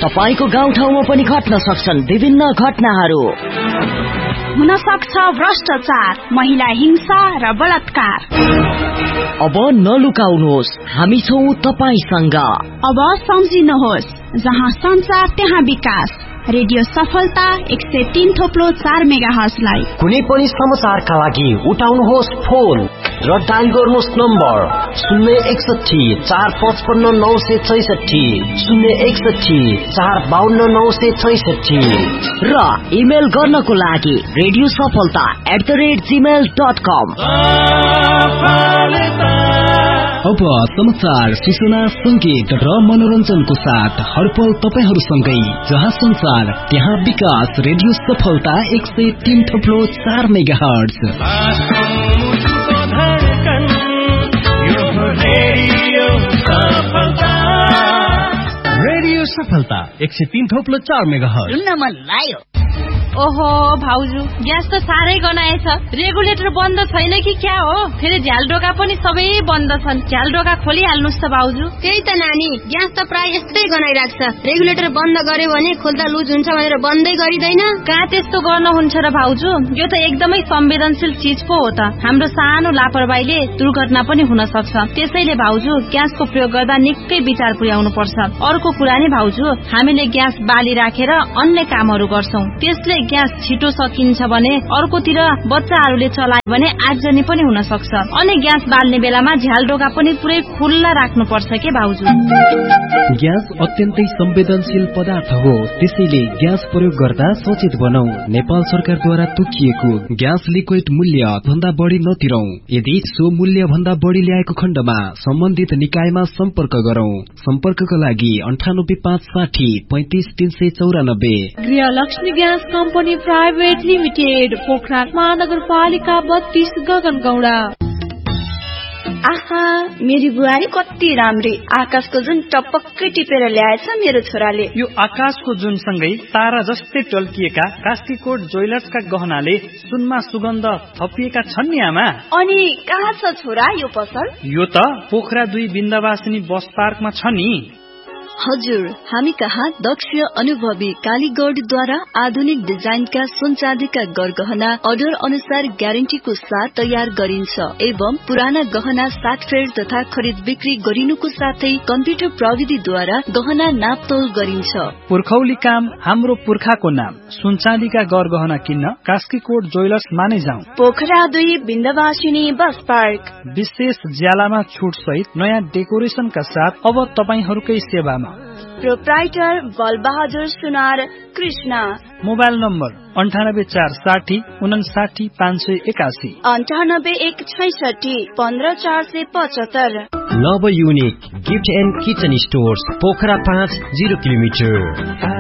तपाईको गाउँठाउँमा पनि घट्न सक्छन् विभिन्न घटनाहरू। हुन सक्छ भ्रष्टाचार, महिला हिंसा र बलात्कार। अब नलुकाउनुहोस्, हामी छौं तपाईसँग। अब सम्झिनुहोस्, जहाँ सञ्चार त्यहाँ विकास। रेडियो सफलता 103.4 मेगाहर्जलाई कुनै पनि समाचारका लागि उठाउनुहोस् फोन र डायल गर्नुहोस् नम्बर 061 455 966 061 452 966 र इमेल गर्नको लागि radiosafalta@gmail.com। अब समाचार, सूचना, संगीत र मनोरञ्जनको साथ हरपल तपाईहरूसँगै, जहाँ संसार त्यहाँ विकास। रेडियो सफलता 103.4 मेगाहर्ज। रेडियो सफलता 103.4 मेगाहर्ज। सुन्न मन लाग्यो। ओहो भाउजू, ग्यास त साह्रै गनाएछ। रेगुलेटर बन्द छैन कि क्या हो? फेरि झ्यालडोका पनि सबै बन्द छन्। झ्यालडोका खोलिहाल्नुस् त भाउजू। त्यही त नानी, ग्यास त प्राय यस्तै गनाइराख्छ। रेगुलेटर बन्द गर्यो भने खोल्दा लुज हुन्छ भनेर बन्दै गरिदैन। कहाँ त्यस्तो गर्नुहुन्छ र भाउजू? यो त एकदमै संवेदनशील चीज पो हो त। हाम्रो सानो लापरवाहीले दुर्घटना पनि हुन सक्छ। त्यसैले भाउजू, ग्यासको प्रयोग गर्दा निकै विचार पुर्याउनु पर्छ। अर्को कुरा नि भाउजू, हामीले ग्यास बाली राखेर अन्य कामहरू गर्छौं। त्यसले ग्यास छिटो सकिन्छ भने अर्कोतिर बच्चाहरूले चलायो भने आगजनी पनि हुन सक्छ। अनि ग्यास बाल्ने बेलामा झ्यालडोका पनि पुरै खुल्ला राख्नु पर्छ के भाउजू? ग्यास अत्यन्तै संवेदनशील पदार्थ हो, त्यसैले ग्यास प्रयोग गर्दा सचेत बनौ। नेपाल सरकारद्वारा तोकिएको ग्यास लिक्विड मूल्य भन्दा बढी नतिरौ। यदि सो मूल्य भन्दा बढी ल्याएको खण्डमा सम्बन्धित निकायमा सम्पर्क गरौं। सम्पर्कका लागि 9856 35394। गृहलक्ष्मी gas company private limited, Pokhara महानगरपालिका 32, गगनगौडा। आहा, मेरी बुहारी कति राम्री। आकाशको जुन टपक्कै टिपेर ल्याएछ मेरो छोराले। यो आकाशको जुन सँगै तारा जस्तै टल्किएका कास्कीकोट ज्वेलर्सका गहनाले सुनमा सुगन्ध थपिएका छन् नि आमा। अनि कहाँ छ छोरा यो पसल? यो त पोखरा 2 बिन्दवासिनी बस पार्कमा छ नि। हजुर, हामी कहाँ दक्ष अनुभवी कालीगौडद्वारा आधुनिक डिजाइनका सुन चाँदीका गरगहना अर्डर अनुसार ग्यारेन्टीको साथ तयार गरिन्छ एवं पुराना गहना साटफेर तथा खरिद बिक्री गरिनुको साथै कम्प्युटर प्रविधिद्वारा गहना नापतोल गरिन्छ। पुर्खौली काम हाम्रो पुर्खाको नाम। सुन चाँदीका गरगहना किन्न कास्कीकोट ज्वेलर्स माने जाउँ। Pokhara 2 Bindabasini bus park. विशेष ज्यालामा छुट सहित नयाँ डेकोरेसनका साथ अब तपाईहरूकै सेवामा। प्रोप्राइटर बलबहादुर सुनार कृष्ण। Mobile number 9846 59 581 98 166 15 475। नव unique gift and kitchen stores, Pokhara 5 0 kilometre.